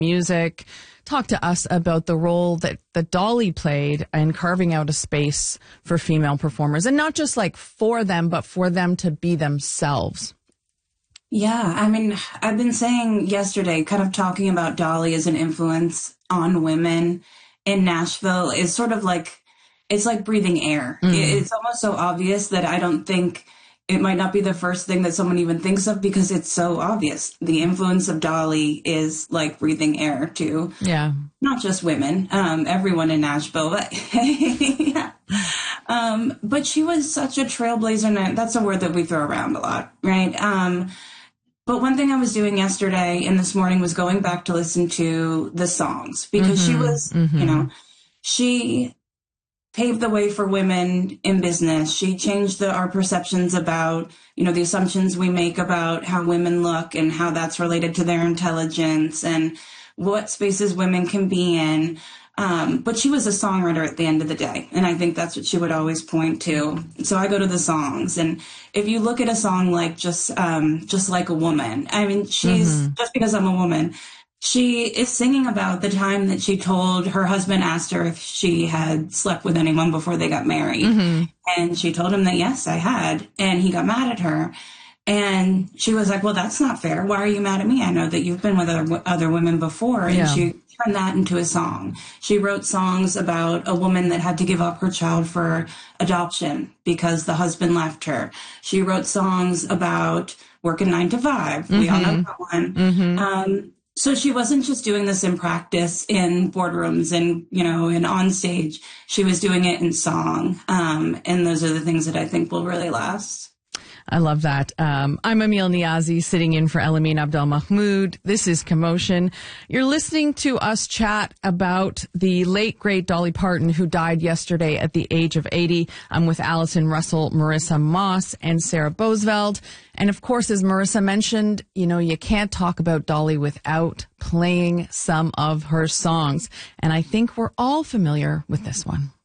music. Talk to us about the role that Dolly played in carving out a space for female performers, and not just like for them, but for them to be themselves. Yeah, I mean, I've been saying yesterday, kind of talking about Dolly as an influence on women in Nashville is sort of like, it's like breathing air. It's almost so obvious that I don't think it might not be the first thing that someone even thinks of, because it's so obvious. The influence of Dolly is like breathing air to not just women, everyone in Nashville. But, yeah. But she was such a trailblazer, and that's a word that we throw around a lot, right? But one thing I was doing yesterday and this morning was going back to listen to the songs, because she was, you know, she paved the way for women in business. She changed our perceptions about, you know, the assumptions we make about how women look and how that's related to their intelligence and what spaces women can be in. But she was a songwriter at the end of the day. And I think that's what she would always point to. So I go to the songs. And if you look at a song like Just Like a Woman, I mean, she's Just Because I'm a Woman, she is singing about the time that she told her husband, asked her if she had slept with anyone before they got married. And she told him that, yes, I had. And he got mad at her. And she was like, well, that's not fair. Why are you mad at me? I know that you've been with other women before. And she turned that into a song. She wrote songs about a woman that had to give up her child for adoption because the husband left her. She wrote songs about working 9 to 5. We all know that one. So she wasn't just doing this in practice in boardrooms and, you know, and on stage. She was doing it in song. And those are the things that I think will really last. I love that. I'm Emil Niazi, sitting in for Elamin Abdelmahmoud. This is Commotion. You're listening to us chat about the late, great Dolly Parton, who died yesterday at the age of 80. I'm with Allison Russell, Marissa Moss, and Sarah Bosveld. And of course, as Marissa mentioned, you know, you can't talk about Dolly without playing some of her songs. And I think we're all familiar with this one.